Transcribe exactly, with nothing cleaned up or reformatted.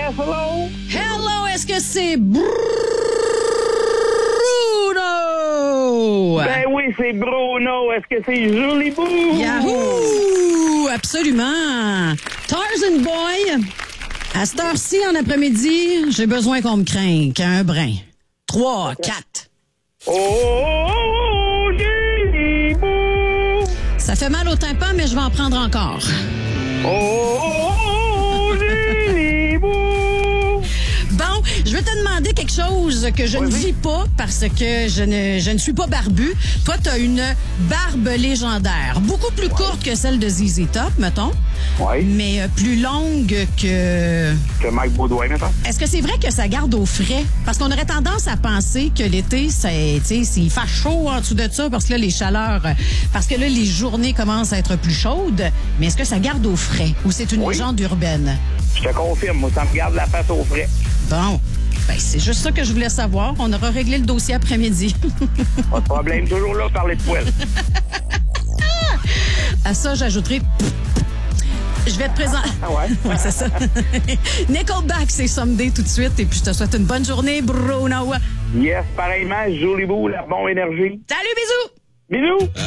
Yes, hello? Hello, est-ce que c'est Bruno? Ben oui, c'est Bruno. Est-ce que c'est Julie Boo? Yahoo! Absolument. Tarzan Boy, à cette heure-ci, en après-midi, j'ai besoin qu'on me craigne, un brin. Trois, quatre. Oh, oh, oh, Julie Boo! Ça fait mal au tympan, mais je vais en prendre encore. Oh, oh, oh, Julie Boo! Bon, je vais te demander quelque chose que je Oui, ne oui. vis pas parce que je ne, je ne suis pas barbu. Toi, tu as une barbe légendaire, beaucoup plus courte que celle de Z Z Top, mettons, Oui. mais euh, plus longue que... Que Mike Baudouin, maintenant. Est-ce que c'est vrai que ça garde au frais? Parce qu'on aurait tendance à penser que l'été, c'est, tu sais, s'il fait chaud en dessous de ça, parce que là, les chaleurs, euh, parce que là, les journées commencent à être plus chaudes, mais est-ce que ça garde au frais ou c'est une Oui. légende urbaine? Je te confirme, moi, ça me garde la face au frais. Bon, ben c'est juste ça que je voulais savoir. On aura réglé le dossier après-midi. Pas de problème, toujours là, parler de poêle. À ça, j'ajouterai... Je vais te présenter... Ah ouais? Ouais, c'est ça. Nickelback, c'est Someday tout de suite. Et puis, je te souhaite une bonne journée, Bruno. Yes, pareillement, Julie Boo, la bonne énergie. Salut, bisous! Bisous!